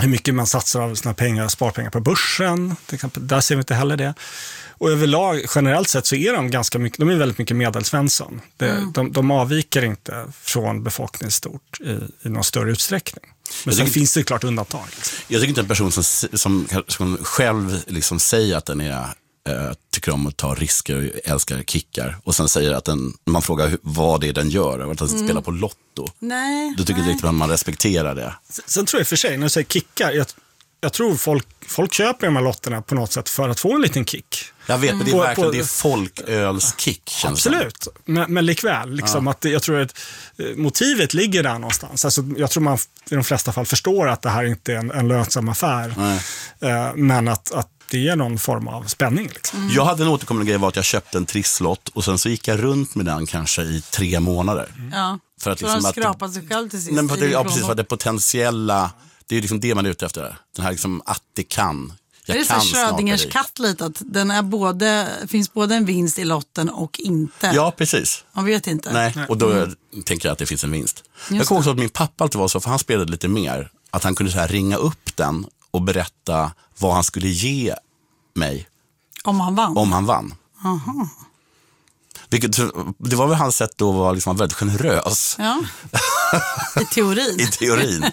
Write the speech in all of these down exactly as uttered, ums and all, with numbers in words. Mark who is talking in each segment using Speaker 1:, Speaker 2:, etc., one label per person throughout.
Speaker 1: hur mycket man satsar av sina pengar, sparpengar på börsen. Till exempel. Där ser vi inte heller det. Och överlag, generellt sett så är de ganska mycket, de är väldigt mycket medelsvensson. Det, mm. de, de avviker inte från befolkningen stort i, i någon större utsträckning. Men sen finns det klart undantag. Liksom.
Speaker 2: Jag tycker inte en person som, som, som själv liksom säger att den är, äh, tycker om att ta risker och älskar kickar. Och sen säger att den, man frågar hur, vad det är den gör. Och att den mm. spelar på lotto.
Speaker 3: Nej,
Speaker 2: Då tycker
Speaker 3: nej.
Speaker 2: jag inte att man respekterar det.
Speaker 1: Sen, sen tror jag för sig, när jag säger kickar, jag, jag tror folk, folk köper de här lotterna på något sätt för att få en liten kick.
Speaker 2: Jag vet, men det är
Speaker 1: på,
Speaker 2: verkligen
Speaker 1: på,
Speaker 2: det är folkölskick. Känns
Speaker 1: absolut, men, men likväl. Liksom,
Speaker 2: ja.
Speaker 1: att det, jag tror att motivet ligger där någonstans. Alltså, jag tror man i de flesta fall förstår att det här inte är en, en lönsam affär. Uh, men att, att det ger någon form av spänning. Liksom.
Speaker 2: Mm. Jag hade en återkommande grej var att jag köpte en trisslott och sen så gick jag runt med den kanske i tre månader.
Speaker 3: Mm. Ja,
Speaker 2: för att
Speaker 3: så
Speaker 2: liksom
Speaker 3: har
Speaker 2: att
Speaker 3: skrapat sig själv till sist.
Speaker 2: Nej, det, ja, precis, för det potentiella, det är liksom det man är ute efter. Den här liksom att det kan. Jag
Speaker 3: det är
Speaker 2: kan
Speaker 3: så Schrödingers katt lite, att den är både, finns både en vinst i lotten och inte.
Speaker 2: Ja, precis.
Speaker 3: Man vet inte.
Speaker 2: Nej, och då
Speaker 3: mm.
Speaker 2: tänker jag att det finns en vinst.
Speaker 3: Just
Speaker 2: jag kommer också att min pappa alltid var så, för han spelade lite mer, att han kunde så här ringa upp den och berätta vad han skulle ge mig.
Speaker 3: Om han vann?
Speaker 2: Om han vann.
Speaker 3: Aha.
Speaker 2: Vilket, det var väl hans sätt då att vara liksom väldigt generös.
Speaker 3: Ja, i teorin.
Speaker 2: I teorin.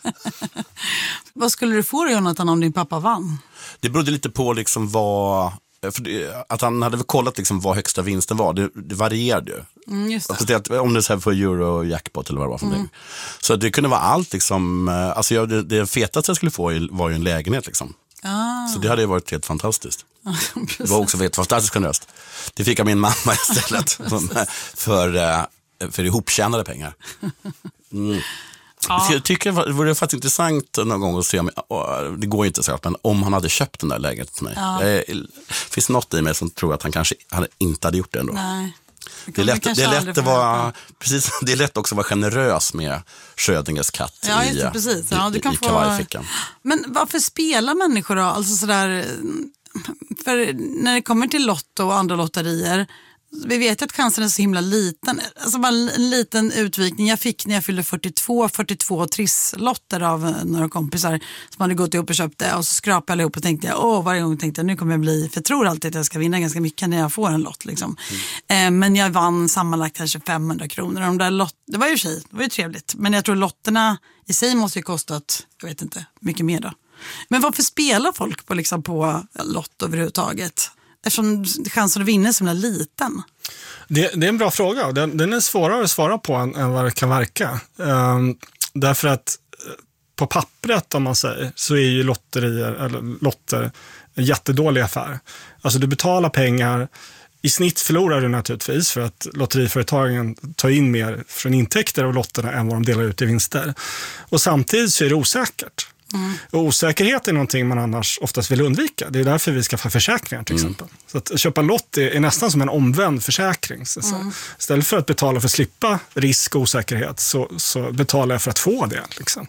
Speaker 3: Vad skulle du få, Jonathan, om din pappa vann?
Speaker 2: Det berodde lite på liksom vad, för det, att han hade väl kollat liksom vad högsta vinsten var. Det, det varierade ju.
Speaker 3: Mm, just det.
Speaker 2: Alltså det, om det är så här för euro jackpot eller vad det var för mm. Så det kunde vara allt liksom, alltså jag, det, det fetaste jag skulle få var ju en lägenhet liksom.
Speaker 3: Ah.
Speaker 2: Så det hade ju varit helt fantastiskt. Det var också vet, fantastiskt generöst. Det fick jag min mamma istället för, för ihoptjänade pengar. Mm. Ja. Jag tycker det vore faktiskt intressant någon gång att se om, det går ju inte så, men om han hade köpt den där lägenheten till mig. Ja. Det finns något i mig som tror att han kanske han inte hade gjort det ändå.
Speaker 3: Nej. Det,
Speaker 2: det är lätt, det är lätt att vara precis, det är lätt också att vara generös med Schrödingers katt
Speaker 3: ja,
Speaker 2: i,
Speaker 3: det, precis. Ja,
Speaker 2: i,
Speaker 3: du kan
Speaker 2: i
Speaker 3: få...
Speaker 2: kavajfickan.
Speaker 3: Men varför spelar människor då? Alltså sådär, för när det kommer till lotto och andra lotterier, vi vet ju att chansen är så himla liten. Alltså bara en liten utvikning. Jag fick när jag fyllde fyrtiotvå, fyrtiotvå trisslotter av några kompisar som hade gått ihop och köpt det. Och så skrapade jag ihop och tänkte, åh, varje gång tänkte jag, nu kommer jag bli, för jag tror alltid att jag ska vinna ganska mycket när jag får en lott. Liksom. Mm. Eh, men jag vann sammanlagt kanske femhundra kronor. De där lott, det var ju tjej, det var ju trevligt. Men jag tror lotterna i sig måste ju kostat, jag vet inte, mycket mer då. Men varför spelar folk på, liksom, på lott överhuvudtaget? Eftersom chansen att vinna är så liten.
Speaker 1: Det, det är en bra fråga. Den, den är svårare att svara på än, än vad det kan verka. Um, därför att på pappret, om man säger, så är ju lotterier, eller lotter en jättedålig affär. Alltså du betalar pengar, i snitt förlorar du naturligtvis för att lotteriföretagen tar in mer från intäkter av lotterna än vad de delar ut i vinster. Och samtidigt så är det osäkert. Mm. Och osäkerhet är någonting man annars oftast vill undvika. Det är därför vi ska få försäkringar till exempel. Mm. Så att köpa lott är, är nästan som en omvänd försäkring. Så mm. istället för att betala för att slippa risk och osäkerhet så, så betalar jag för att få det. Liksom.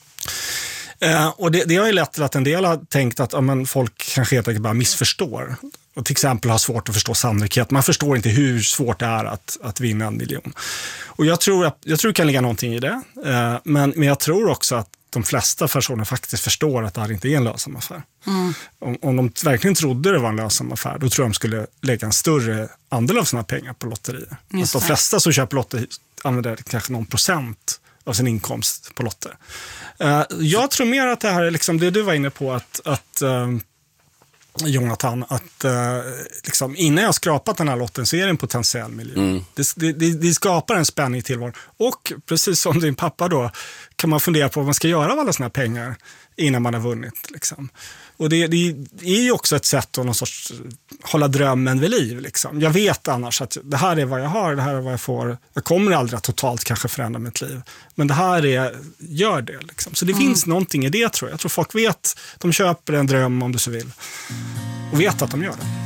Speaker 1: Eh, och det, det har ju lett till att en del har tänkt att ja, men folk kanske helt enkelt bara missförstår. Och till exempel har svårt att förstå sannolikhet. Man förstår inte hur svårt det är att, att vinna en miljon. Och jag tror, jag tror det kan ligga någonting i det. Eh, men, men jag tror också att de flesta personer faktiskt förstår att det här inte är en lönsam affär. Mm. Om, om de verkligen trodde det var en lönsam affär, då tror jag de skulle lägga en större andel av sina pengar på lotterier. Att de flesta som köper lotter använder kanske någon procent av sin inkomst på lotter. Uh, jag tror mer att det här är liksom det du var inne på att, att uh, Jonathan, att uh, liksom, innan jag skrapat den här lotten så är det en potentiell miljon. Mm. Det, det, det skapar en spänning i tillvaron. Och precis som din pappa då kan man fundera på vad man ska göra av alla såna här pengar innan man har vunnit. Liksom. Och det, det är ju också ett sätt att någon sorts hålla drömmen vid liv. Liksom. Jag vet annars att det här är vad jag har, det här är vad jag får. Jag kommer aldrig att totalt kanske förändra mitt liv. Men det här är, gör det. Liksom. Så det mm. finns någonting i det tror jag. Jag tror folk vet, de köper en dröm om du så vill. Och vet att de gör det.